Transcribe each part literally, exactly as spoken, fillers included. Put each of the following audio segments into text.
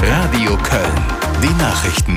Radio Köln. Die Nachrichten.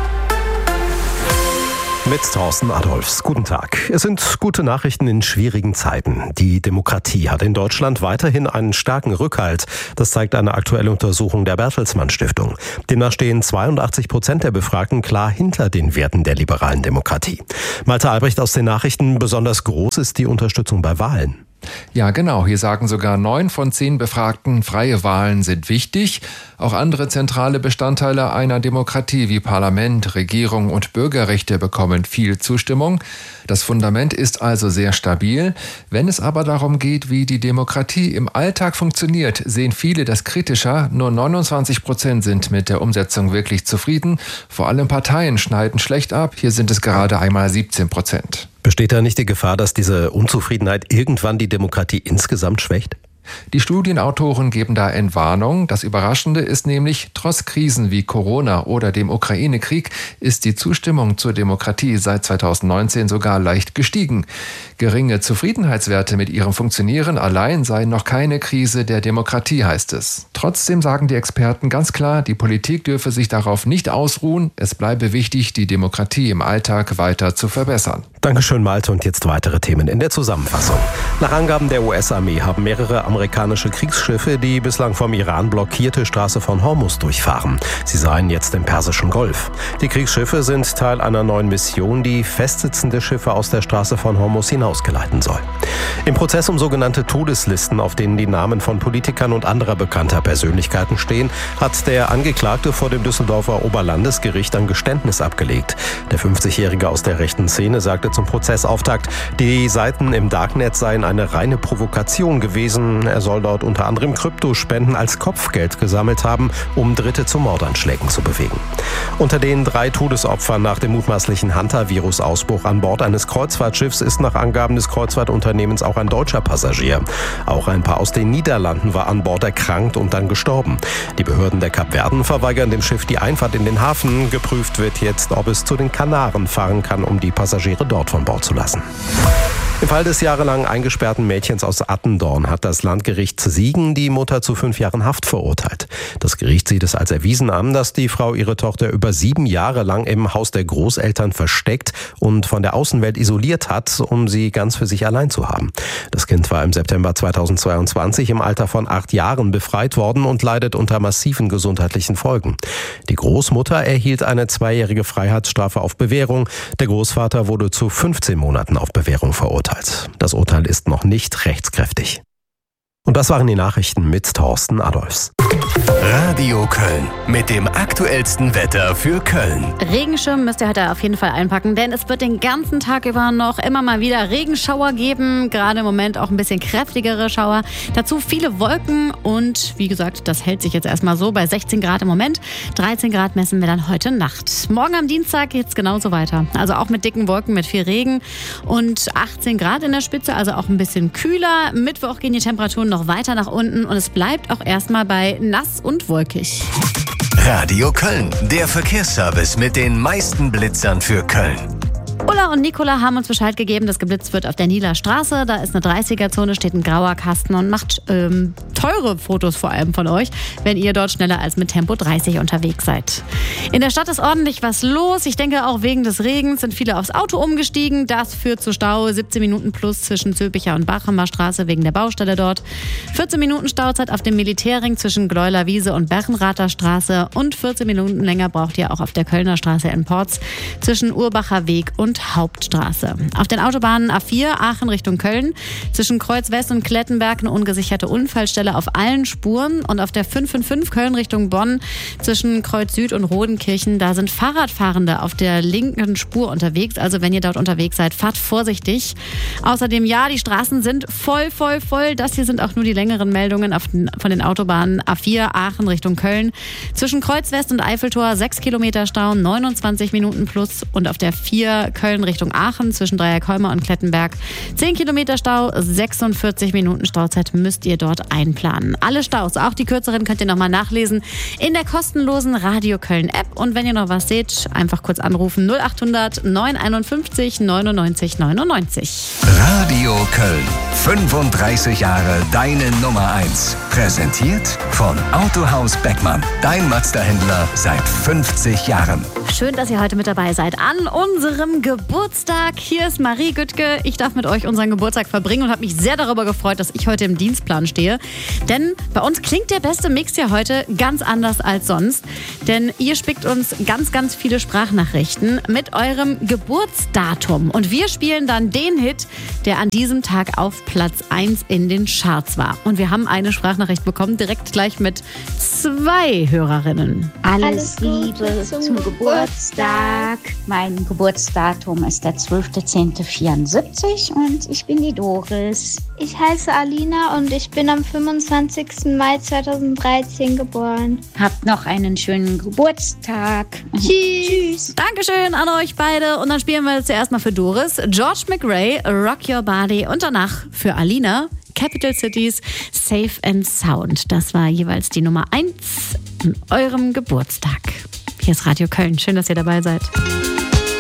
Mit Thorsten Adolphs. Guten Tag. Es sind gute Nachrichten in schwierigen Zeiten. Die Demokratie hat in Deutschland weiterhin einen starken Rückhalt. Das zeigt eine aktuelle Untersuchung der Bertelsmann Stiftung. Demnach stehen zweiundachtzig Prozent der Befragten klar hinter den Werten der liberalen Demokratie. Malte Albrecht aus den Nachrichten. Besonders groß ist die Unterstützung bei Wahlen. Ja, genau. Hier sagen sogar neun von zehn Befragten, freie Wahlen sind wichtig. Auch andere zentrale Bestandteile einer Demokratie wie Parlament, Regierung und Bürgerrechte bekommen viel Zustimmung. Das Fundament ist also sehr stabil. Wenn es aber darum geht, wie die Demokratie im Alltag funktioniert, sehen viele das kritischer. Nur neunundzwanzig Prozent sind mit der Umsetzung wirklich zufrieden. Vor allem Parteien schneiden schlecht ab. Hier sind es gerade einmal siebzehn Prozent. Besteht da nicht die Gefahr, dass diese Unzufriedenheit irgendwann die Demokratie insgesamt schwächt? Die Studienautoren geben da Entwarnung. Das Überraschende ist nämlich, trotz Krisen wie Corona oder dem Ukraine-Krieg ist die Zustimmung zur Demokratie seit zweitausendneunzehn sogar leicht gestiegen. Geringe Zufriedenheitswerte mit ihrem Funktionieren allein seien noch keine Krise der Demokratie, heißt es. Trotzdem sagen die Experten ganz klar, die Politik dürfe sich darauf nicht ausruhen. Es bleibe wichtig, die Demokratie im Alltag weiter zu verbessern. Dankeschön, Malte. Und jetzt weitere Themen in der Zusammenfassung. Nach Angaben der U S-Armee haben mehrere amerikanische Kriegsschiffe die bislang vom Iran blockierte Straße von Hormuz durchfahren. Sie seien jetzt im Persischen Golf. Die Kriegsschiffe sind Teil einer neuen Mission, die festsitzende Schiffe aus der Straße von Hormuz hinausgeleiten soll. Im Prozess um sogenannte Todeslisten, auf denen die Namen von Politikern und anderer bekannter Persönlichkeiten stehen, hat der Angeklagte vor dem Düsseldorfer Oberlandesgericht ein Geständnis abgelegt. Der fünfzigjährige aus der rechten Szene sagte zum Prozessauftakt, die Seiten im Darknet seien eine reine Provokation gewesen. Er soll dort unter anderem Kryptospenden als Kopfgeld gesammelt haben, um Dritte zu Mordanschlägen zu bewegen. Unter den drei Todesopfern nach dem mutmaßlichen Hanta-Virus-Ausbruch an Bord eines Kreuzfahrtschiffs ist nach Angaben des Kreuzfahrtunternehmens auch ein deutscher Passagier. Auch ein Paar aus den Niederlanden war an Bord erkrankt und dann gestorben. Die Behörden der Kapverden verweigern dem Schiff die Einfahrt in den Hafen. Geprüft wird jetzt, ob es zu den Kanaren fahren kann, um die Passagiere dort von Bord zu lassen. Im Fall des jahrelang eingesperrten Mädchens aus Attendorn hat das Landgericht Siegen die Mutter zu fünf Jahren Haft verurteilt. Das Gericht sieht es als erwiesen an, dass die Frau ihre Tochter über sieben Jahre lang im Haus der Großeltern versteckt und von der Außenwelt isoliert hat, um sie ganz für sich allein zu haben. Das Kind war im September zweitausendzweiundzwanzig im Alter von acht Jahren befreit worden und leidet unter massiven gesundheitlichen Folgen. Die Großmutter erhielt eine zweijährige Freiheitsstrafe auf Bewährung. Der Großvater wurde zu fünfzehn Monaten auf Bewährung verurteilt. Das Urteil ist noch nicht rechtskräftig. Und das waren die Nachrichten mit Thorsten Adolphs. Radio Köln mit dem aktuellsten Wetter für Köln. Regenschirm müsst ihr heute auf jeden Fall einpacken, denn es wird den ganzen Tag über noch immer mal wieder Regenschauer geben. Gerade im Moment auch ein bisschen kräftigere Schauer. Dazu viele Wolken und wie gesagt, das hält sich jetzt erstmal so bei sechzehn Grad im Moment. dreizehn Grad messen wir dann heute Nacht. Morgen am Dienstag geht es genauso weiter. Also auch mit dicken Wolken, mit viel Regen und achtzehn Grad in der Spitze, also auch ein bisschen kühler. Mittwoch gehen die Temperaturen noch weiter nach unten und es bleibt auch erstmal bei nass und wolkig. Radio Köln, der Verkehrsservice mit den meisten Blitzern für Köln. Ulla und Nicola haben uns Bescheid gegeben, dass geblitzt wird auf der Nieler Straße. Da ist eine dreißiger-Zone, steht ein grauer Kasten und macht ähm, teure Fotos vor allem von euch, wenn ihr dort schneller als mit Tempo dreißig unterwegs seid. In der Stadt ist ordentlich was los. Ich denke, auch wegen des Regens sind viele aufs Auto umgestiegen. Das führt zu Stau. siebzehn Minuten plus zwischen Zülpicher und Bachumer Straße wegen der Baustelle dort. vierzehn Minuten Stauzeit auf dem Militärring zwischen Gleuler Wiese und Berchenrather Straße. Und vierzehn Minuten länger braucht ihr auch auf der Kölner Straße in Porz zwischen Urbacher Weg und Hauptstraße. Auf den Autobahnen A vier Aachen Richtung Köln zwischen Kreuz West und Klettenberg eine ungesicherte Unfallstelle auf allen Spuren und auf der fünf fünf fünf Köln Richtung Bonn zwischen Kreuz Süd und Rodenkirchen, da sind Fahrradfahrende auf der linken Spur unterwegs, also wenn ihr dort unterwegs seid, fahrt vorsichtig. Außerdem, ja, die Straßen sind voll, voll, voll. Das hier sind auch nur die längeren Meldungen auf den, von den Autobahnen A vier Aachen Richtung Köln zwischen Kreuz West und Eiffeltor sechs Kilometer Stau, neunundzwanzig Minuten plus und auf der vier Köln Richtung Aachen zwischen Dreieckholme und Klettenberg zehn Kilometer Stau, sechsundvierzig Minuten Stauzeit müsst ihr dort einplanen. einplanen. Alle Staus, auch die kürzeren, könnt ihr nochmal nachlesen in der kostenlosen Radio Köln App. Und wenn ihr noch was seht, einfach kurz anrufen null acht hundert neunundeinundfünfzig neunundneunzig neunundneunzig. Radio Köln. fünfunddreißig Jahre deine Nummer eins. Präsentiert von Autohaus Beckmann. Dein Mazda-Händler seit fünfzig Jahren. Schön, dass ihr heute mit dabei seid an unserem Geburtstag. Hier ist Marie Güttke. Ich darf mit euch unseren Geburtstag verbringen und habe mich sehr darüber gefreut, dass ich heute im Dienstplan stehe. Denn bei uns klingt der beste Mix ja heute ganz anders als sonst. Denn ihr spickt uns ganz, ganz viele Sprachnachrichten mit eurem Geburtsdatum. Und wir spielen dann den Hit, der an diesem Tag auf Platz eins in den Charts war. Und wir haben eine Sprachnachricht bekommen, direkt gleich mit zwei Hörerinnen. Alles Liebe zum Geburtstag. Mein Geburtsdatum ist der zwölfter zehnter vierundsiebzig und ich bin die Doris. Ich heiße Alina und ich bin am fünfundzwanzigsten Mai zweitausenddreizehn geboren. Habt noch einen schönen Geburtstag. Tschüss. Dankeschön an euch beide. Und dann spielen wir zuerst mal für Doris George McRae, Rock Your Body. Und danach für Alina Capital Cities, Safe and Sound. Das war jeweils die Nummer eins an eurem Geburtstag. Hier ist Radio Köln. Schön, dass ihr dabei seid.